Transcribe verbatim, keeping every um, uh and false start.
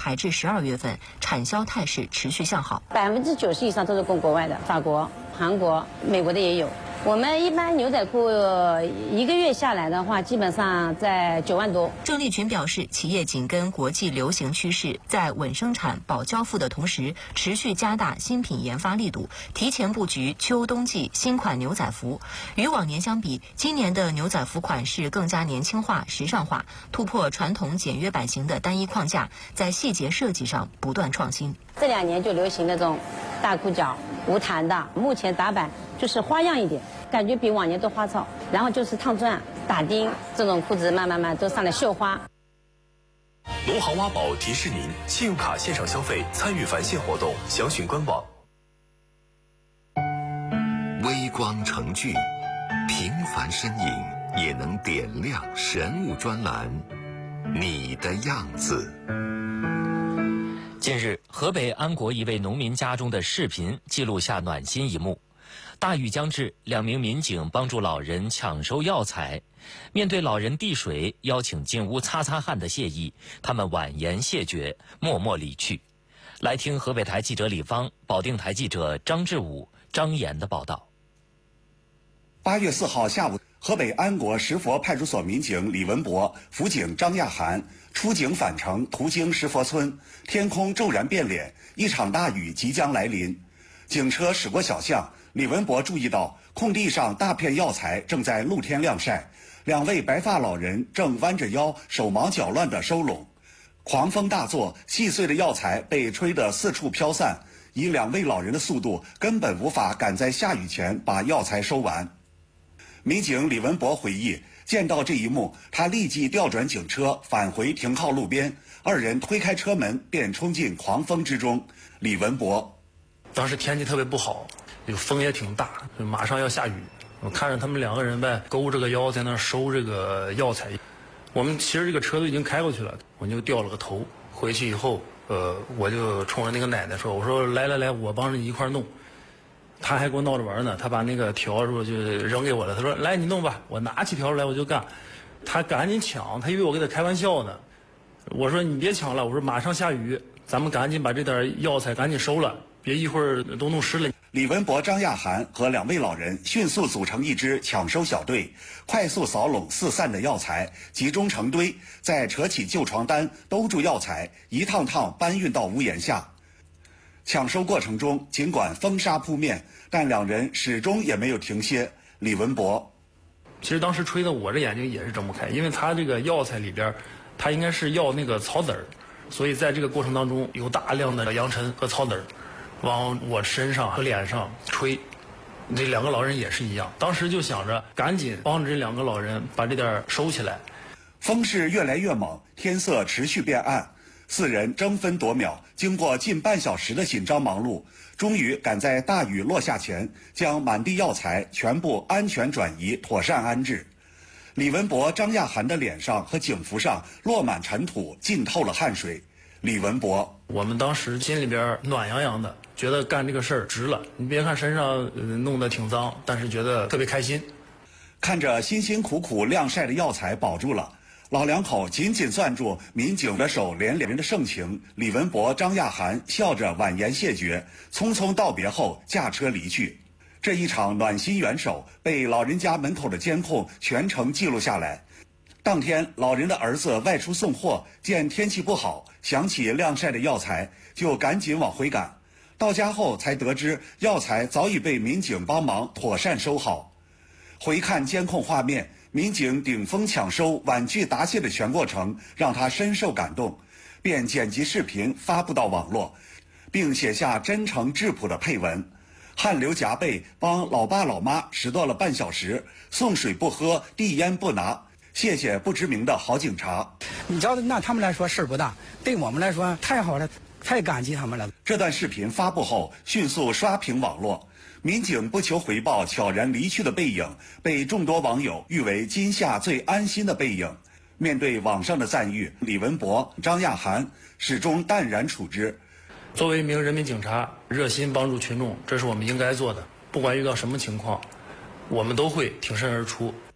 排至十二月份，产销态势持续向好， 百分之九十以上都是供国外的，法国、韩国、美国的也有。我们一般牛仔裤一个月下来的话，基本上在九万多。 郑丽群表示，企业紧跟国际流行趋势，在稳生产、保交付的同时，持续加大新品研发力度，提前布局秋冬季新款牛仔服。与往年相比，今年的牛仔服款式更加年轻化、时尚化，突破传统简约版型的单一框架，在细节设计上不断创新。 这两年就流行那种大裤脚、无弹的，目前打版就是花样一点，感觉比往年都花哨。然后就是烫钻、打钉，这种裤子慢慢慢都上来绣花。 农行挖宝提示您：信用卡线上消费参与返现活动，详询官网。 微光成剧，平凡身影也能点亮神物专栏。你的样子。 近日，河北安国一位农民家中的视频记录下暖心一幕。大雨将至，两名民警帮助老人抢收药材。面对老人递水、邀请进屋擦擦汗的谢意，他们婉言谢绝，默默离去。来听河北台记者李芳、保定台记者张志武、张岩的报道。 八月四号下午，河北安国石佛派出所民警李文博、辅警张亚涵出警返程，途经石佛村，天空骤然变脸，一场大雨即将来临。警车驶过小巷，李文博注意到空地上大片药材正在露天晾晒，两位白发老人正弯着腰，手忙脚乱地收拢。狂风大作，细碎的药材被吹得四处飘散，以两位老人的速度，根本无法赶在下雨前把药材收完。民警李文博回忆，见到这一幕，他立即调转警车返回停靠路边，二人推开车门便冲进狂风之中。李文博： 当时天气特别不好，这个风也挺大，马上要下雨。我看着他们两个人呗，勾着个腰在那收这个药材。我们其实这个车都已经开过去了，我就掉了个头。回去以后，呃，我就冲着那个奶奶说：“我说来来来，我帮着你一块弄。”他还跟我闹着玩呢，他把那个笤帚就扔给我了。他说：“来，你弄吧。”我拿起笤帚来我就干。他赶紧抢，他以为我跟他开玩笑呢。我说：“你别抢了，我说马上下雨，咱们赶紧把这点药材赶紧收了，别一会儿都弄湿了。” 李文博、张亚涵和两位老人迅速组成一支抢收小队，快速扫拢四散的药材，集中成堆，再扯起旧床单兜住药材，一趟趟搬运到屋檐下。抢收过程中，尽管风沙扑面，但两人始终也没有停歇。李文博： 其实当时吹的我这眼睛也是睁不开，因为他这个药材里边，他应该是要那个草籽儿，所以在这个过程当中有大量的扬尘和草籽儿往我身上和脸上吹。这两个老人也是一样，当时就想着赶紧帮着这两个老人把这点收起来。 风势越来越猛，天色持续变暗。四人争分夺秒，经过近半小时的紧张忙碌，终于赶在大雨落下前，将满地药材全部安全转移，妥善安置。李文博、张亚涵的脸上和警服上落满尘土，浸透了汗水。李文博： 我们当时心里边暖洋洋的，觉得干这个事儿值了。你别看身上弄得挺脏，但是觉得特别开心。 看着辛辛苦苦晾晒的药材保住了，老两口紧紧攥住民警的手，连连的盛情。李文博、张亚涵笑着婉言谢绝，匆匆道别后驾车离去。这一场暖心援手被老人家门口的监控全程记录下来。当天，老人的儿子外出送货，见天气不好，想起晾晒的药材，就赶紧往回赶。到家后才得知，药材早已被民警帮忙妥善收好。回看监控画面，民警顶风抢收、婉拒答谢的全过程让他深受感动，便剪辑视频发布到网络，并写下真诚质朴的配文：汗流浃背帮老爸老妈拾掇了半小时，送水不喝，递烟不拿，谢谢不知名的好警察。 你知道，那他们来说事儿不大，对我们来说太好了，太感激他们了。 这段视频发布后迅速刷屏网络，民警不求回报悄然离去的背影被众多网友誉为今夏最安心的背影。面对网上的赞誉，李文博、张亚涵始终淡然处之。 作为一名人民警察，热心帮助群众，这是我们应该做的。不管遇到什么情况，我们都会挺身而出。